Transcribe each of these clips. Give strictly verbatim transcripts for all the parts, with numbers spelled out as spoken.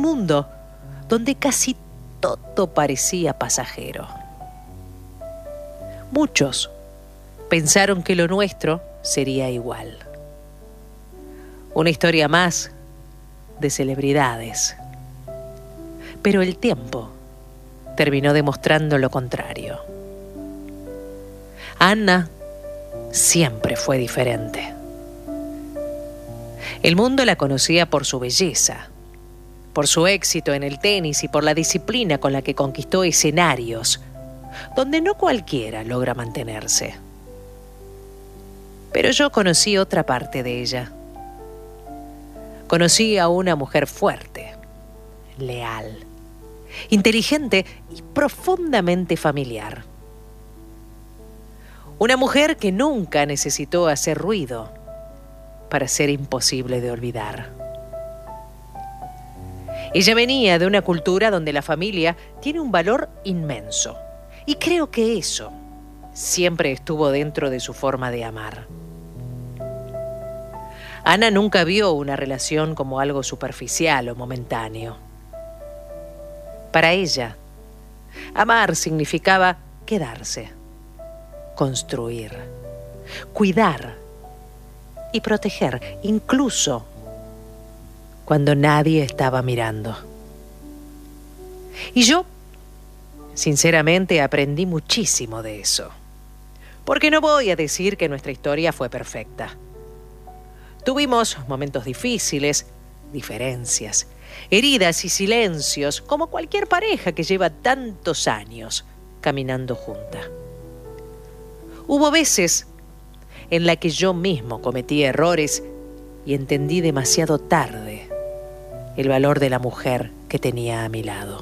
mundo donde casi todo parecía pasajero. Muchos pensaron que lo nuestro sería igual. Una historia más de celebridades. Pero el tiempo terminó demostrando lo contrario. Anna siempre fue diferente. El mundo la conocía por su belleza, por su éxito en el tenis y por la disciplina con la que conquistó escenarios donde no cualquiera logra mantenerse. Pero yo conocí otra parte de ella. Conocí a una mujer fuerte, leal, inteligente y profundamente familiar. Una mujer que nunca necesitó hacer ruido para ser imposible de olvidar. Ella venía de una cultura donde la familia tiene un valor inmenso, y creo que eso siempre estuvo dentro de su forma de amar. Anna nunca vio una relación como algo superficial o momentáneo. Para ella, amar significaba quedarse, construir, cuidar y proteger, incluso cuando nadie estaba mirando. Y yo, sinceramente, aprendí muchísimo de eso. Porque no voy a decir que nuestra historia fue perfecta. Tuvimos momentos difíciles, diferencias, heridas y silencios, como cualquier pareja que lleva tantos años caminando junta. Hubo veces en la que yo mismo cometí errores y entendí demasiado tarde el valor de la mujer que tenía a mi lado.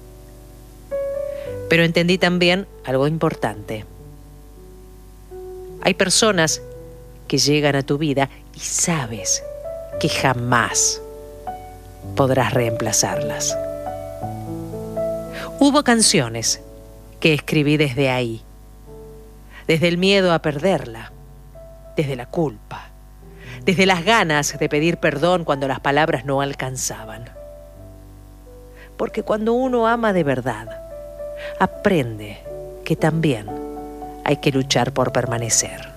Pero entendí también algo importante. Hay personas que llegan a tu vida y sabes que jamás podrás reemplazarlas. Hubo canciones que escribí desde ahí, desde el miedo a perderla, desde la culpa, desde las ganas de pedir perdón cuando las palabras no alcanzaban. Porque cuando uno ama de verdad, aprende que también hay que luchar por permanecer.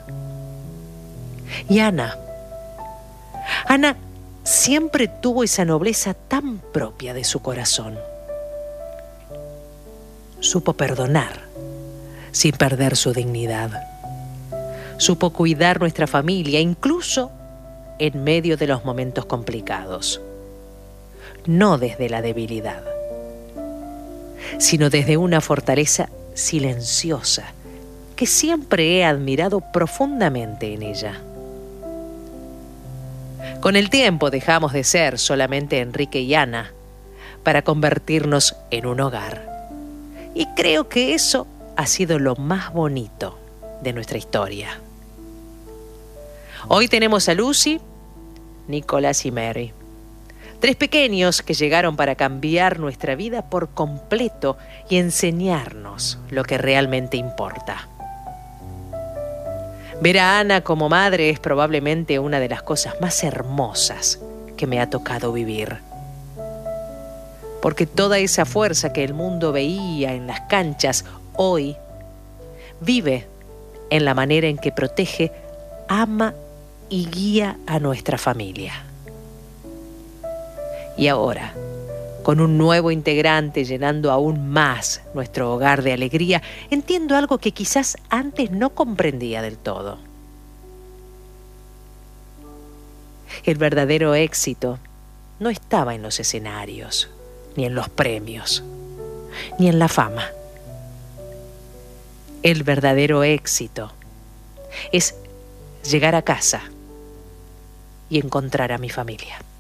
Y Anna, Anna siempre tuvo esa nobleza tan propia de su corazón. Supo perdonar sin perder su dignidad. Supo cuidar nuestra familia, incluso en medio de los momentos complicados. No desde la debilidad, sino desde una fortaleza silenciosa que siempre he admirado profundamente en ella. Con el tiempo dejamos de ser solamente Enrique y Anna para convertirnos en un hogar. Y creo que eso ha sido lo más bonito de nuestra historia. Hoy tenemos a Lucy, Nicolás y Mary. Tres pequeños que llegaron para cambiar nuestra vida por completo y enseñarnos lo que realmente importa. Ver a Anna como madre es probablemente una de las cosas más hermosas que me ha tocado vivir. Porque toda esa fuerza que el mundo veía en las canchas hoy vive en la manera en que protege, ama y guía a nuestra familia. Y ahora, con un nuevo integrante llenando aún más nuestro hogar de alegría, entiendo algo que quizás antes no comprendía del todo. El verdadero éxito no estaba en los escenarios, ni en los premios, ni en la fama. El verdadero éxito es llegar a casa y encontrar a mi familia.